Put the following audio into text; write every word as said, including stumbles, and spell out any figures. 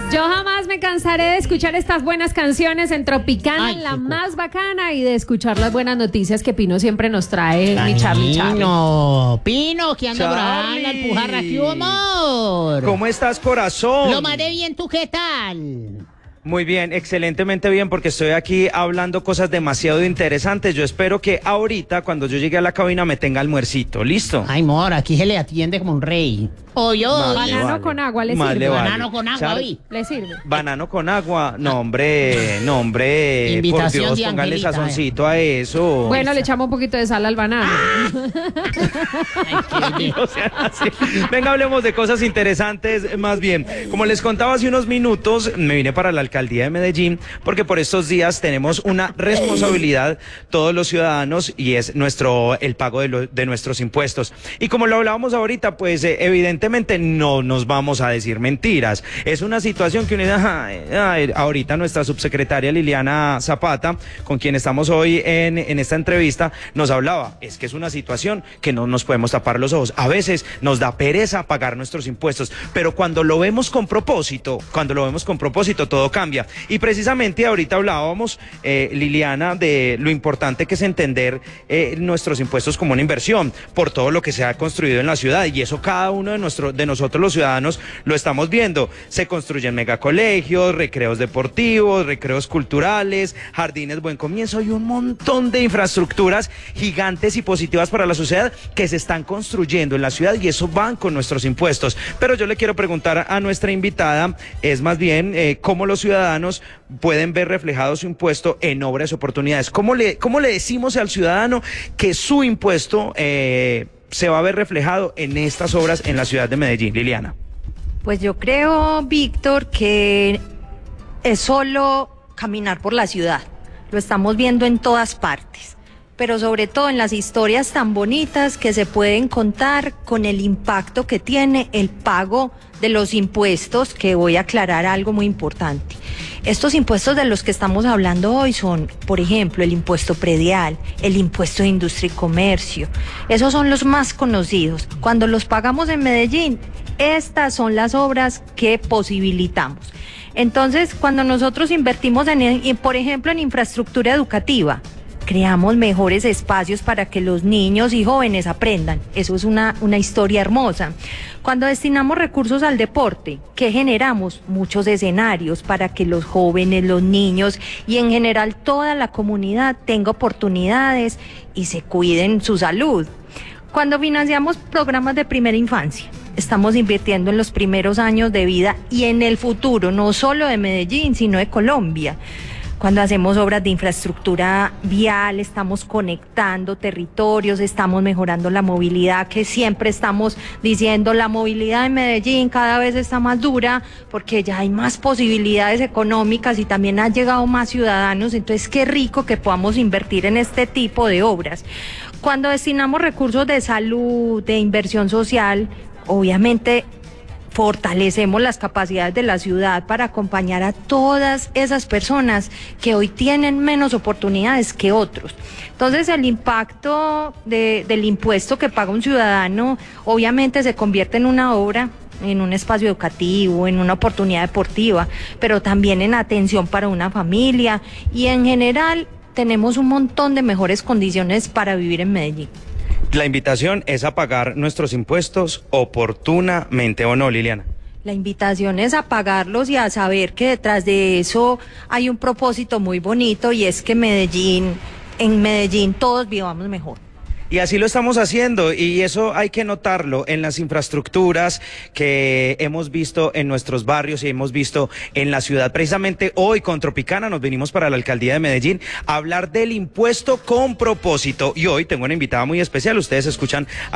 Yo jamás me cansaré de escuchar estas buenas canciones en Tropicana, Ay, la qué más bacana, y de escuchar las buenas noticias que Pino siempre nos trae, mi Charlie Charlie. Pino, Pino, que anda por ahí, Charlie. al pujarra, ¿qué hubo, amor? ¿Cómo estás, corazón? Lo más de bien, ¿tú qué tal? Muy bien, excelentemente bien, porque estoy aquí hablando cosas demasiado interesantes. Yo espero que ahorita, cuando yo llegue a la cabina, me tenga almuercito. ¿Listo? Ay, amor, aquí se le atiende como un rey. Oye, Vale, Banano vale. con agua, ¿le Más sirve? le vale. Banano con agua, Char- oí. ¿Le sirve? Banano con agua. No, hombre, no, hombre. Invitación por de Dios, póngale Angelita, sazoncito a eso. Bueno, le echamos un poquito de sal al banano. Ay, qué bien. No sean así. Venga, hablemos de cosas interesantes, más bien. Como les contaba hace unos minutos, me vine para la alcaldía de Medellín, porque por estos días tenemos una responsabilidad todos los ciudadanos, y es nuestro el pago de, lo- de nuestros impuestos. Y como lo hablábamos ahorita, pues eh, evidentemente no nos vamos a decir mentiras. Es una situación que uno dice, "Ay, ay", ahorita nuestra subsecretaria Liliana Zapata, con quien estamos hoy en, en esta entrevista, nos hablaba, es que es una situación que no nos podemos tapar los ojos. A veces nos da pereza pagar nuestros impuestos, pero cuando lo vemos con propósito, cuando lo vemos con propósito, todo cambia. Y precisamente ahorita hablábamos, eh, Liliana, de lo importante que es entender eh, nuestros impuestos como una inversión por todo lo que se ha construido en la ciudad, y eso cada uno de, nuestro, de nosotros los ciudadanos lo estamos viendo. Se construyen megacolegios, recreos deportivos, recreos culturales, jardines Buen Comienzo y un montón de infraestructuras gigantes y positivas para la sociedad que se están construyendo en la ciudad, y eso van con nuestros impuestos. Pero yo le quiero preguntar a nuestra invitada, es más bien eh, cómo los ciudadanos pueden ver reflejado su impuesto en obras y oportunidades. ¿Cómo le, cómo le decimos al ciudadano que su impuesto eh, se va a ver reflejado en estas obras en la ciudad de Medellín, Liliana? Pues yo creo, Víctor, que es solo caminar por la ciudad. Lo estamos viendo en todas partes, pero sobre todo en las historias tan bonitas que se pueden contar con el impacto que tiene el pago de los impuestos, que voy a aclarar algo muy importante. Estos impuestos de los que estamos hablando hoy son, por ejemplo, el impuesto predial, el impuesto de industria y comercio. Esos son los más conocidos. Cuando los pagamos en Medellín, estas son las obras que posibilitamos. Entonces, cuando nosotros invertimos, en, en, por ejemplo, en infraestructura educativa, creamos mejores espacios para que los niños y jóvenes aprendan. Eso es una, una historia hermosa. Cuando destinamos recursos al deporte, ¿qué generamos? Muchos escenarios para que los jóvenes, los niños y en general toda la comunidad tenga oportunidades y se cuiden su salud. Cuando financiamos programas de primera infancia, estamos invirtiendo en los primeros años de vida y en el futuro, no solo de Medellín, sino de Colombia. Cuando hacemos obras de infraestructura vial, estamos conectando territorios, estamos mejorando la movilidad, que siempre estamos diciendo, la movilidad en Medellín cada vez está más dura porque ya hay más posibilidades económicas y también han llegado más ciudadanos, entonces qué rico que podamos invertir en este tipo de obras. Cuando destinamos recursos de salud, de inversión social, obviamente fortalecemos las capacidades de la ciudad para acompañar a todas esas personas que hoy tienen menos oportunidades que otros. Entonces el impacto de, del impuesto que paga un ciudadano obviamente se convierte en una obra, en un espacio educativo, en una oportunidad deportiva, pero también en atención para una familia, y en general tenemos un montón de mejores condiciones para vivir en Medellín. La invitación es a pagar nuestros impuestos oportunamente, ¿o no, Liliana? La invitación es a pagarlos y a saber que detrás de eso hay un propósito muy bonito, y es que Medellín, en Medellín todos vivamos mejor. Y así lo estamos haciendo, y eso hay que notarlo en las infraestructuras que hemos visto en nuestros barrios y hemos visto en la ciudad. Precisamente hoy con Tropicana nos venimos para la alcaldía de Medellín a hablar del impuesto con propósito, y hoy tengo una invitada muy especial. Ustedes escuchan